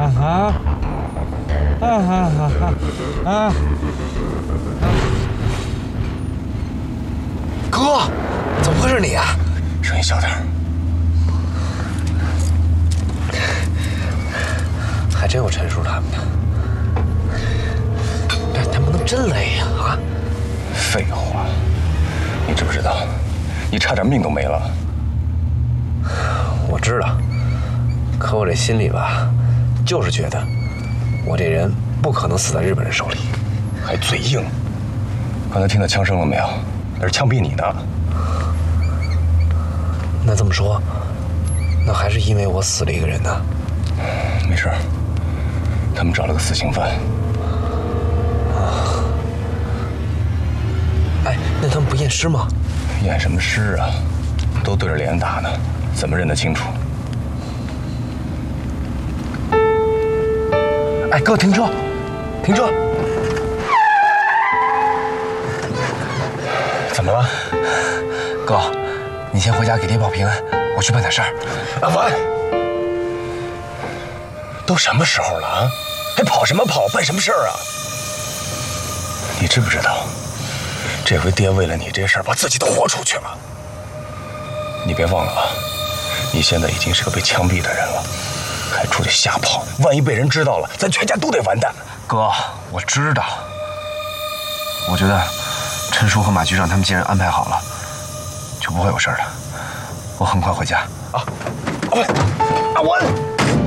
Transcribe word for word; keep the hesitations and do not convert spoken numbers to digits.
哈，啊哈哈哈啊！ 哥，怎么会是你啊？ 声音小点。 还真有陈叔他们的，但他不能真来呀！啊！ 废话，你知不知道，你差点命都没了。 我知道，可我这心里吧，就是觉得我这人不可能死在日本人手里。 还嘴硬。刚才听到枪声了没有？那是枪毙你的。 那这么说，那还是因为我死了一个人呢？ 没事，他们找了个死刑犯。 啊！哎，那他们不验尸吗？ 验什么尸啊？都对着脸打呢，怎么认得清楚？哎，哥，停车！停车！怎么了？ 哥，你先回家给爹报平安，我去办点事儿。 阿凡，都什么时候了啊？还跑什么跑？办什么事儿啊？你知不知道，这回爹为了你这事儿，把自己都豁出去了。你别忘了啊，你现在已经是个被枪毙的人了，还出去瞎跑，万一被人知道了，咱全家都得完蛋。 哥，我知道。我觉得陈叔和马局长他们既然安排好了，就不会有事的。我很快回家。 啊，阿文，阿文。